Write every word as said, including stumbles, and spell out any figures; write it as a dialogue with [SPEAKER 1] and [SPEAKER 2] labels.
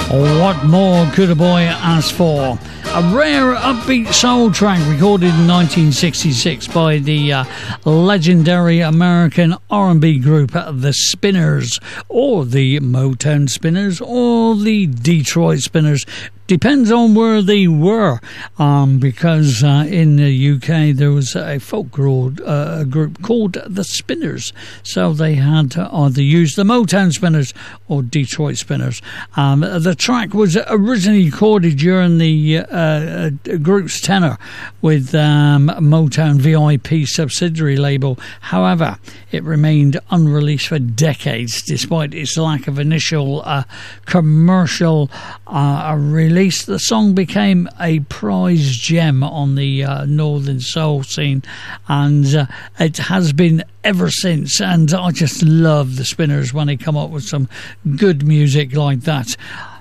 [SPEAKER 1] What more could a boy ask for? A rare upbeat soul track recorded in nineteen sixty-six by the uh, legendary American R and B group The Spinners, or the Motown Spinners, or the Detroit Spinners. Depends on where they were, um, because uh, in the U K there was a folk group, uh, group called The Spinners, so they had to either use the Motown Spinners or Detroit Spinners. Um, the track was originally recorded during the uh, uh, group's tenure with um, Motown V I P subsidiary label. However, it remained unreleased for decades despite its lack of initial uh, commercial uh, release. The song became a prize gem on the uh, Northern Soul scene, and uh, it has been ever since. And I just love the Spinners when they come up with some good music like that.